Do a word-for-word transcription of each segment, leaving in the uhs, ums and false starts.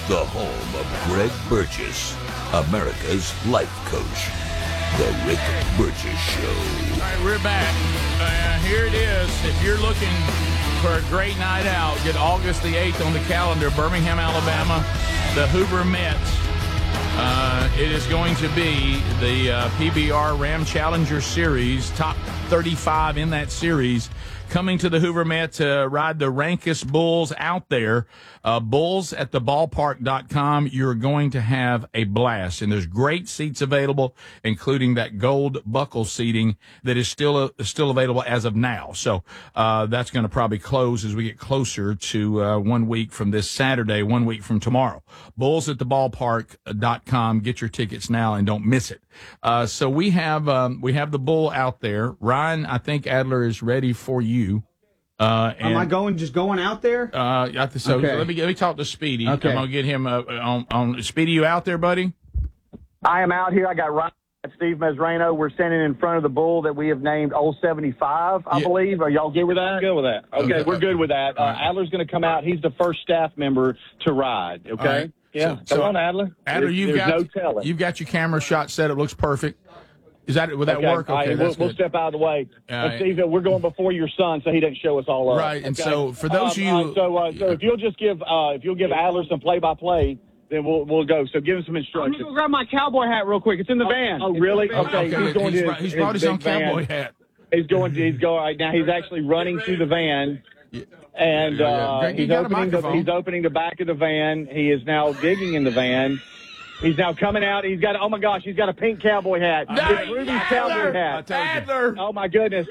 the home of Greg Burgess, America's life coach. The Rick Burgess Show. All right, we're back. Uh, here it is. If you're looking for a great night out, get August the eighth on the calendar, Birmingham, Alabama, the Hoover Mets. Uh, it is going to be the uh, P B R Ram Challenger Series, top thirty-five in that series, coming to the Hoover Met to ride the rankest bulls out there. Uh, bulls at the ballpark dot com. You're going to have a blast. And there's great seats available, including that gold buckle seating that is still uh, still available as of now. So uh, that's going to probably close as we get closer to uh, one week from this Saturday, one week from tomorrow. bulls at the ballpark dot com. Get your tickets now and don't miss it. Uh, so we have um, we have the bull out there. Ryan, I think Adler is ready for you. Uh, and, Am I going just going out there? Uh, I th- so okay. let me let me talk to Speedy. Okay. I'm gonna get him uh, on on. Speedy, you out there, buddy? I am out here. I got Ryan and Steve Mesrano. We're standing in front of the bull that we have named Old seventy-five, I Yeah. believe. Are y'all good with that? Good with that. Okay, Okay. we're good with that. Uh, All right. Adler's going to come out. He's the first staff member to ride. Okay. All right. Yeah. So- come so, on, Adler. Adler, There's- you've there's got no telling. you've got your camera shot set. It looks perfect. Is that would that okay. work? All right, Okay, we'll, that's we'll good. step out of the way. All and right. Steve, we're going before your son, so he doesn't show us all up. Right, and okay? so for those um, of you- all right, so uh, so if you'll just give uh, if you'll give Adler some play by play, then we'll we'll go. So give him some I'm instructions. gonna go grab my cowboy hat real quick. It's in the van. Oh, really? It's in the van. Okay. Okay, he's going he's, to brought- his- he's brought his his own big van. cowboy hat. He's going to he's going right now. He's actually running through the van, and Yeah, yeah. uh, Greg, you he's got a opening the microphone. he's opening the back of the van. He is now digging in the van. He's now coming out. He's got oh my gosh, he's got a pink cowboy hat. No, It's Ruby's cowboy Adler! hat. Adler! Oh my goodness!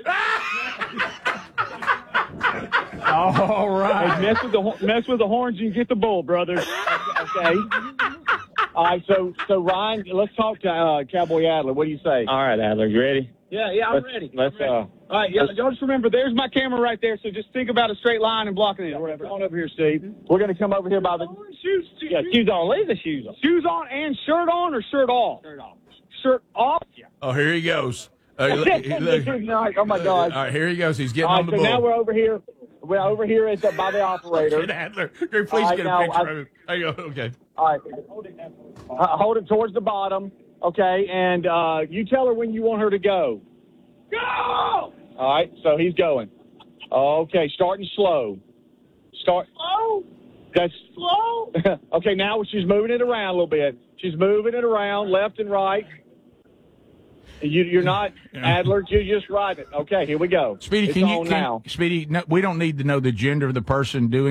All right. Hey, mess with the hor- mess with the horns, you get the bull, brother. Okay. All right, so so Ryan, let's talk to uh, Cowboy Adler. What do you say? All right, Adler, you ready? Yeah, yeah, I'm let's, ready. Let's I'm ready. uh. All right, yeah, y'all just remember, there's my camera right there, so just think about a straight line and blocking it or whatever. Come on over here, Steve. We're going to come over here by the Shoes, yeah, shoes on. Leave the shoes on. shoes on and shirt on or shirt off? Shirt off. Shirt off? Yeah. Oh, here he goes. Uh, look- look. Oh my gosh! All right, here he goes. He's getting All on right, the so bull. now we're over here. We're over here at the, by the operator. Get Adler. Greg, please All right, get a now, picture I- of him. There you go. Okay. All right, uh, hold it towards the bottom, okay? And uh, you tell her when you want her to go. Go! All right, so he's going. Okay, starting slow. Start. Slow, That's slow. okay. Now she's moving it around a little bit. She's moving it around left and right. You, you're not Adler. You're just riding it. Okay, here we go. Speedy, it's can you on can, now. Speedy? No, we don't need to know the gender of the person doing